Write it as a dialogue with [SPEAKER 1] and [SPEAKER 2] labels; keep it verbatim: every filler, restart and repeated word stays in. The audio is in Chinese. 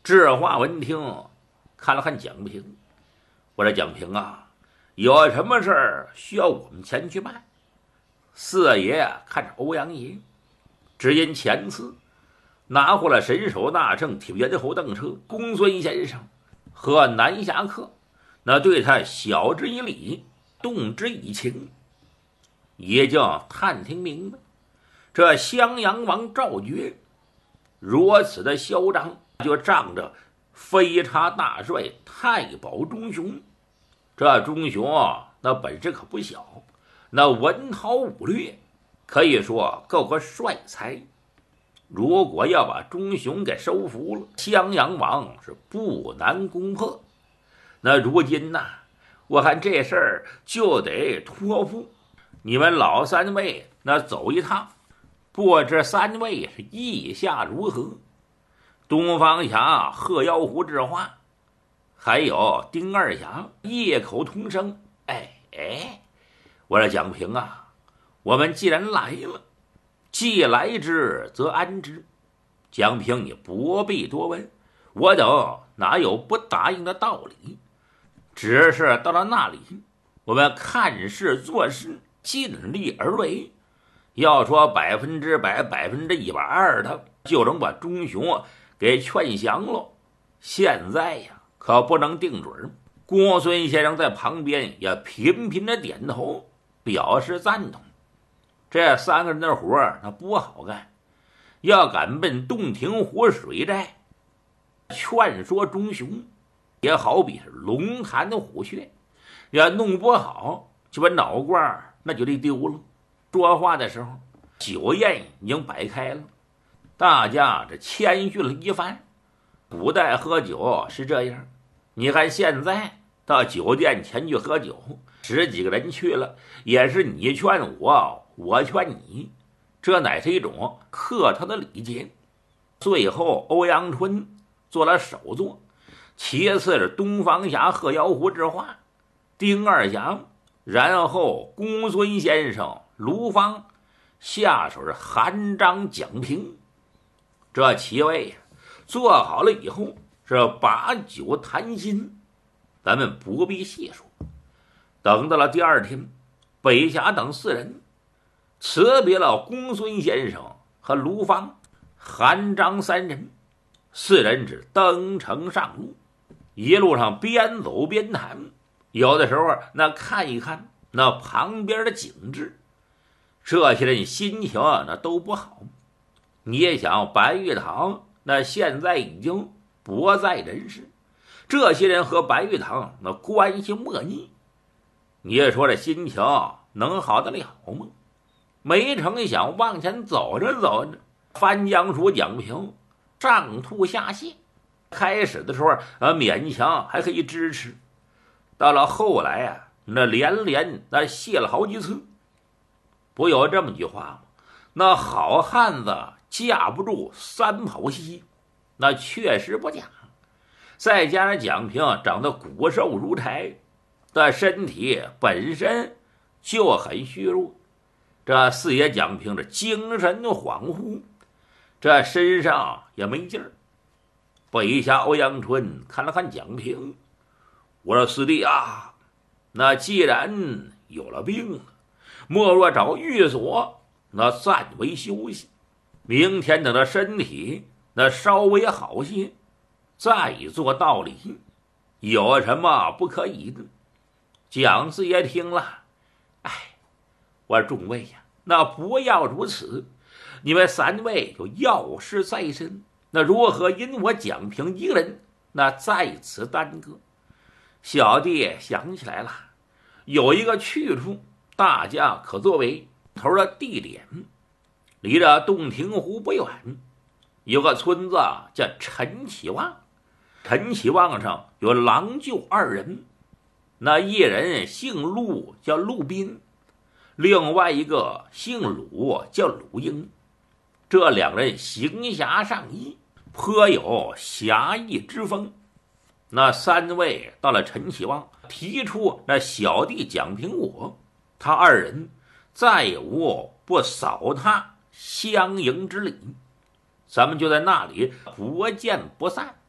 [SPEAKER 1] 智化闻听，看了看蒋平，我说蒋平啊，有什么事儿需要我们前去办？四爷啊，看着欧阳爷，只因前次拿获了神手大圣铁猿侯邓车，公孙先生和南侠客，那对他晓之以理，动之以情，也就探听明白，这襄阳王赵觉如此的嚣张，就仗着飞叉大帅太保钟雄。这钟雄啊，那本事可不小，那文韬武略可以说够个帅才。如果要把钟雄给收服了，襄阳王是不难攻破。那如今呐、啊，我看这事儿就得托付你们老三位那走一趟，不知三位是意下如何？东方侠鹤妖狐智化，还有丁二侠异口同声。哎哎，我说蒋平啊，我们既然来了，既来之则安之。蒋平，你不必多问，我等哪有不答应的道理？只是到了那里，我们看事做事，尽力而为。要说百分之百、百分之一百二的，就能把钟雄给劝降了。现在呀，可不能定准。公孙先生在旁边也频频的点头，表示赞同。这三个人的活儿那不好干，要敢奔洞庭湖水寨劝说钟雄，也好比是龙潭的虎穴，要弄不好就把脑瓜那就得丢了。说话的时候，酒宴已经摆开了，大家这谦逊了一番。古代喝酒是这样，你看现在到酒店前去喝酒，十几个人去了，也是你劝我，我劝你，这乃是一种客套的礼节。最后欧阳春做了首座，其次是东方侠鹤妖狐智化，丁二侠，然后公孙先生卢芳，下手是韩章蒋平。这七位做好了以后，是把酒谈心，咱们不必细说。等到了第二天，北侠等四人辞别了公孙先生和卢芳、韩章三人，四人只登城上路，一路上边走边谈，有的时候那看一看那旁边的景致，这些人心情那都不好。你也想，白玉堂那现在已经不在人世，这些人和白玉堂那关系莫逆，你也说这心情能好得了吗？没成想往前走着走着，翻江鼠蒋平上吐下泻。开始的时候呃勉强还可以支持，到了后来啊，那连连那泻了好几次。不有这么句话吗？那好汉子架不住三跑稀，那确实不假。再加上蒋平长得骨瘦如柴，但身体本身就很虚弱，这四爷蒋平这精神恍惚，这身上也没劲儿。北侠欧阳春看了看蒋平，我说四弟啊，那既然有了病了，莫若找寓所那暂为休息，明天等他身体那稍微好些，再做道理，有什么不可以的？蒋四爷听了，哎，我说众位呀，那不要如此，你们三位有要事在身，那如何因我蒋平一个人那在此耽搁？小弟想起来了，有一个去处，大家可作为头的地点，离着洞庭湖不远，有个村子叫陈启旺。陈启旺上有郎舅二人，那一人姓陆叫陆斌，另外一个姓鲁叫鲁英。这两人行侠仗义，颇有侠义之风。那三位到了陈启旺，提出那小弟蒋平我，他二人再无不扫他相迎之礼，咱们就在那里不见不散。